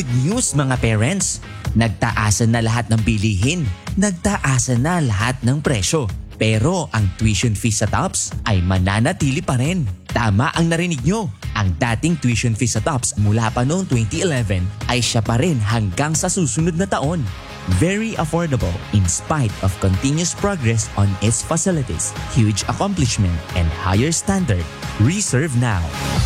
news mga parents! Nagtaasan na lahat ng bilihin. Nagtaasan na lahat ng presyo. Pero ang tuition fee sa TOPS ay mananatili pa rin. Tama ang narinig nyo. Ang dating tuition fee sa TOPS mula pa noong 2011 ay siya pa rin hanggang sa susunod na taon. Very affordable in spite of continuous progress on its facilities, huge accomplishment, and higher standard. Reserve now.